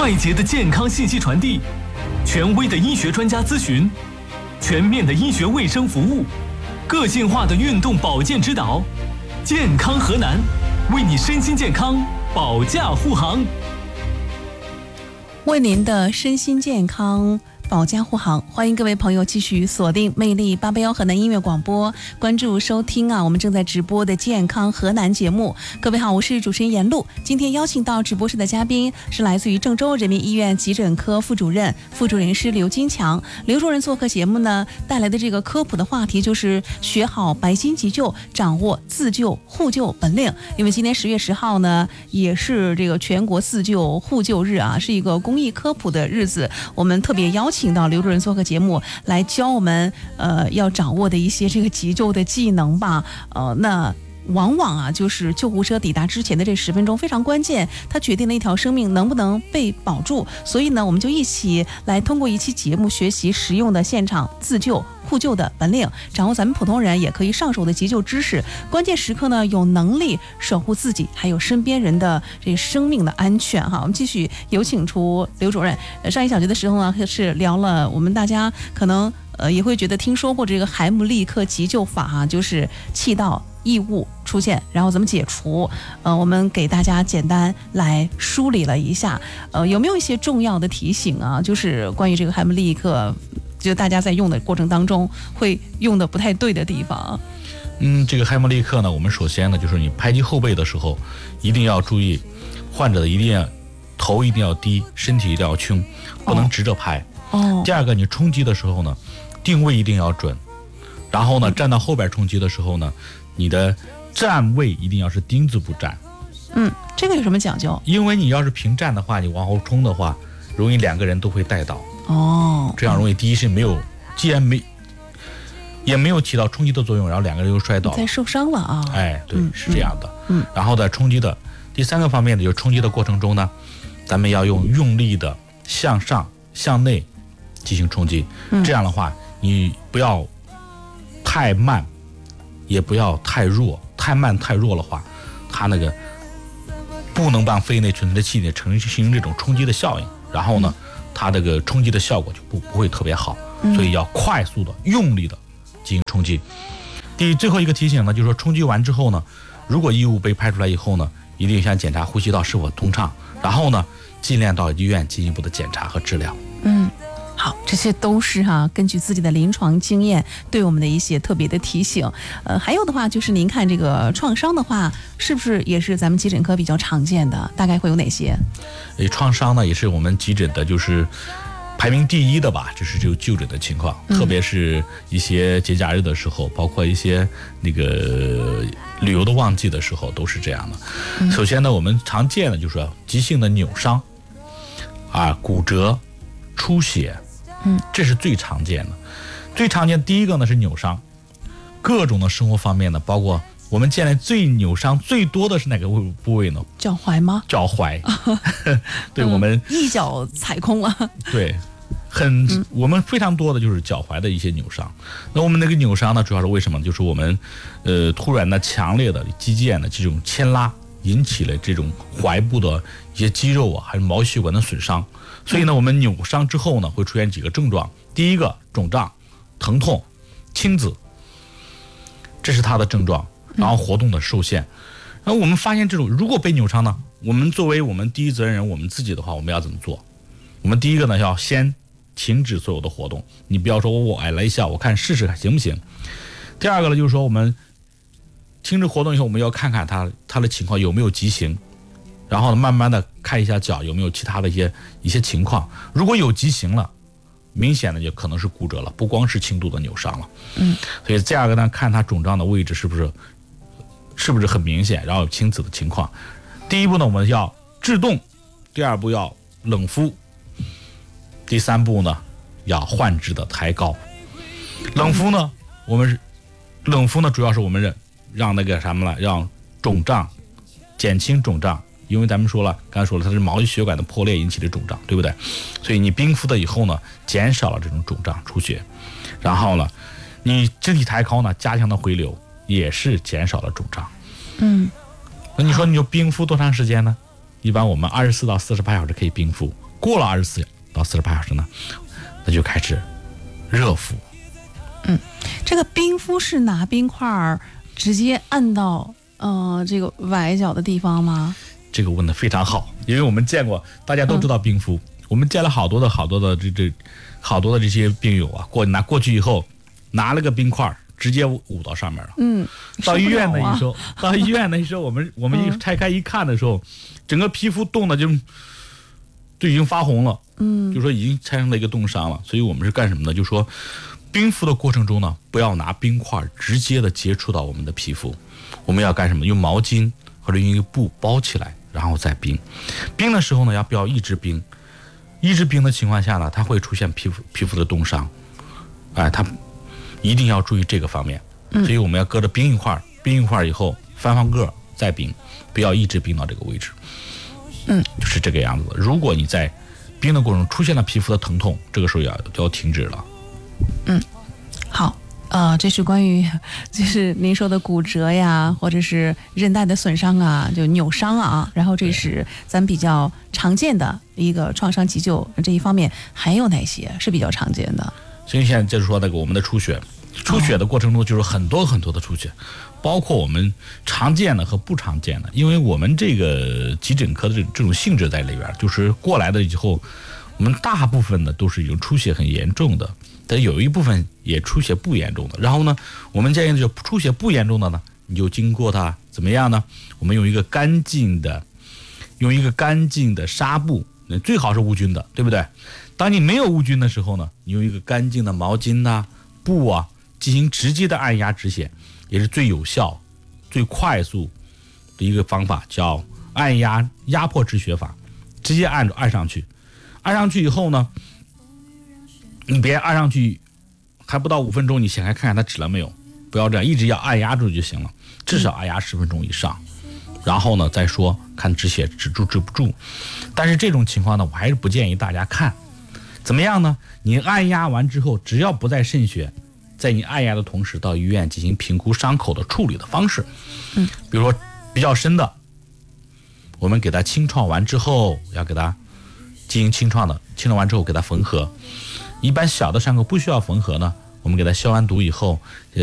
快捷的健康信息传递，权威的医学专家咨询，全面的医学卫生服务，个性化的运动保健指导，健康河南，为你身心健康保驾护航。 为您的身心健康保驾护航，欢迎各位朋友继续锁定魅力881河南音乐广播，关注收听我们正在直播的健康河南节目。各位好，我是主持人严露。今天邀请到直播室的嘉宾是来自于郑州人民医院急诊科副主任师刘金强。刘主任做客节目呢，带来的这个科普的话题就是学好白金急救，掌握自救互救本领。因为今天10月10号呢，也是这个全国自救互救日是一个公益科普的日子，我们特别邀请到刘主任做客节目来教我们要掌握的一些这个急救的技能吧。那往往就是救护车抵达之前的这10分钟非常关键，它决定了一条生命能不能被保住。所以呢，我们就一起来通过一期节目学习实用的现场自救互救的本领，掌握咱们普通人也可以上手的急救知识。关键时刻呢，有能力守护自己还有身边人的这生命的安全我们继续有请出刘主任。上一小节的时候呢，是聊了我们大家可能也会觉得听说过这个海姆立克急救法就是气道异物出现，然后怎么解除？我们给大家简单来梳理了一下。有没有一些重要的提醒就是关于这个海姆立克，就大家在用的过程当中会用的不太对的地方？ 这个海姆立克呢，我们首先呢，就是你拍击后背的时候，一定要注意，患者的头一定要低，身体一定要轻，不能直着拍。第二个，你冲击的时候呢，定位一定要准。然后呢，站到后边冲击的时候呢，你的站位一定要是丁字步站。 这个有什么讲究？因为你要是平站的话，你往后冲的话，容易2个人都会带倒。这样容易第一是既然也没有起到冲击的作用，然后2个人又摔倒， 再受伤了对，是这样的。然后在冲击的第3个方面呢，就是冲击的过程中呢，咱们要用力的向上向内进行冲击。这样的话，你不要太慢，也不要太弱，太慢太弱的话，它那个不能让肺内存在的气体形成这种冲击的效应，然后呢，它这个冲击的效果就不会特别好。所以要快速的用力的进行冲击。最后一个提醒呢，就是说冲击完之后呢，如果异物被拍出来以后呢，一定先检查呼吸道是否通畅，然后呢，尽量到医院进一步的检查和治疗。 好，这些都是根据自己的临床经验对我们的一些特别的提醒。还有的话就是您看这个创伤的话，是不是也是咱们急诊科比较常见的？大概会有哪些？ 创伤呢，也是我们急诊的就是排名第一的吧，就是这个就诊的情况，特别是一些节假日的时候，包括一些那个旅游的旺季的时候，都是这样的。首先呢，我们常见的就是急性的扭伤骨折、出血，这是最常见的。最常见第一个呢是扭伤，各种的生活方面呢，包括我们见来扭伤最多的是哪个部位呢？ 脚踝吗？ 脚踝。对，我们一脚踩空了。 对，我们非常多的就是脚踝的一些扭伤。那我们那个扭伤呢，主要是为什么？就是我们突然的强烈的肌腱的这种牵拉，引起了这种踝部的一些肌肉还有毛细血管的损伤。所以呢，我们扭伤之后呢，会出现几个症状。第一个，肿胀、疼痛、青紫，这是它的症状。然后活动的受限。然后我们发现这种如果被扭伤呢，我们作为我们第一责任人，我们自己的话，我们要怎么做？我们第一个呢，要先停止所有的活动。你不要说我来一下，我看试试行不行。第二个呢，就是说我们停止活动以后，我们要看看它的情况有没有急行。然后慢慢的看一下脚有没有其他的一些情况，如果有急行了，明显的就可能是骨折了，不光是轻度的扭伤了。所以第二个呢，看它肿胀的位置是不是很明显，然后有青紫的情况。第一步呢，我们要制动；第二步要冷敷；第3步呢，要患肢的抬高。冷敷呢，主要是我们让那个什么了，让肿胀减轻肿胀。因为咱们刚才说了，它是毛细血管的破裂引起的肿胀，对不对？所以你冰敷的以后呢，减少了这种肿胀出血，然后呢，你肢体抬高呢，加强了回流，也是减少了肿胀。那你说你就冰敷多长时间呢？一般我们24到48小时可以冰敷， 过了24到48小时呢，那就开始热敷。 这个冰敷是拿冰块直接按到这个崴脚的地方吗？ 这个问得非常好，因为我们见过，大家都知道冰敷，我们见了好多的这些病友啊，过去以后拿了个冰块直接捂到上面了。到医院的时候，我们一拆开一看的时候，整个皮肤冻的就已经发红了。就说已经产生了一个冻伤了。所以我们是干什么呢？就说冰敷的过程中呢，不要拿冰块直接的接触到我们的皮肤，我们要干什么？用毛巾或者用一个布包起来，然后再冰。冰的时候呢，不要一直冰，一直冰的情况下呢，它会出现皮肤的冻伤。它一定要注意这个方面。所以我们要搁着冰一块以后翻个再冰，不要一直冰到这个位置。就是这个样子的。如果你在冰的过程中出现了皮肤的疼痛，这个时候就要停止了。 好，这是关于就是您说的骨折呀，或者是韧带的损伤啊，就扭伤啊。然后这是咱比较常见的一个创伤急救这一方面，还有哪些是比较常见的？ 所以现在就是说那个我们的出血的过程中就是很多很多的出血，包括我们常见的和不常见的。因为我们这个急诊科的这种性质在里边，就是过来的以后，我们大部分的都是有出血很严重的，但有一部分也出血不严重的。然后呢，我们建议就出血不严重的呢，你就经过它怎么样呢？我们用一个干净的纱布，最好是无菌的，对不对？当你没有无菌的时候呢，你用一个干净的毛巾啊、布啊进行直接的按压止血，也是最有效、最快速的一个方法，叫按压压迫止血法。直接按上去，按上去以后呢，你别按上去还不到5分钟，你先来看看它止了没有，不要这样，一直要按压住就行了，至少按压10分钟以上。然后呢再说看止血止住止不住。但是这种情况呢，我还是不建议大家看。怎么样呢？你按压完之后，只要不再渗血，在你按压的同时到医院进行评估伤口的处理的方式。比如说比较深的，我们给它清创完之后，要给它进行清创完之后给它缝合。一般小的伤口不需要缝合呢，我们给它消完毒以后，